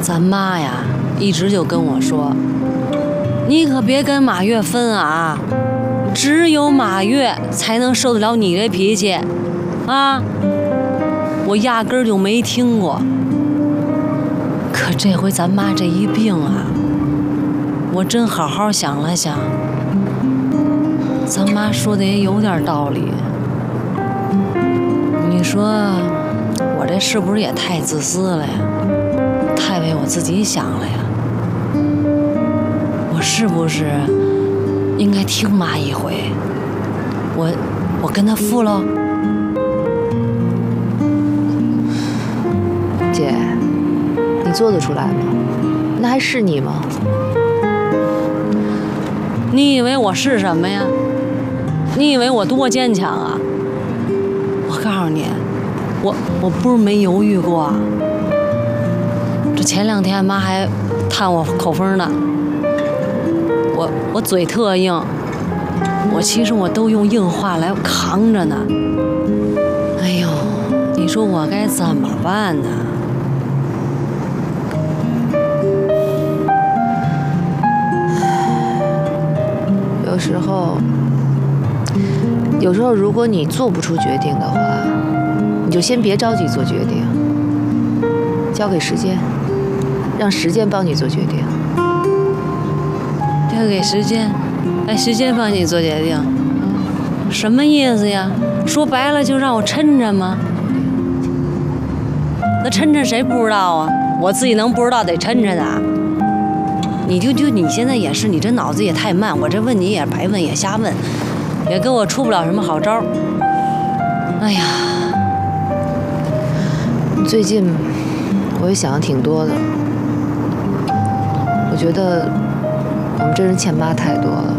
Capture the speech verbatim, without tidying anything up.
咱妈呀，一直就跟我说，你可别跟马月分啊，只有马月才能受得了你这脾气，啊！我压根儿就没听过。可这回咱妈这一病啊，我真好好想了想，咱妈说的也有点道理。你说我这是不是也太自私了呀？太为我自己想了呀？我是不是应该听妈一回？我我跟她复喽。 姐，你做得出来吗？那还是你吗？ 你以为我是什么呀？你以为我多坚强啊？我告诉你，我我不是没犹豫过啊。这前两天妈还探我口风呢，我我嘴特硬，我其实我都用硬话来扛着呢。哎呦，你说我该怎么办呢？ 有时候，有时候如果你做不出决定的话，你就先别着急做决定，交给时间，让时间帮你做决定。 交给时间，哎，时间帮你做决定，什么意思呀？说白了就让我抻着吗？那抻着谁不知道啊？我自己能不知道得抻着的？你就就你现在也是，你这脑子也太慢，我这问你也白问也瞎问，也给我出不了什么好招。哎呀， 最近我也想的挺多的，我觉得我们这人欠妈太多了。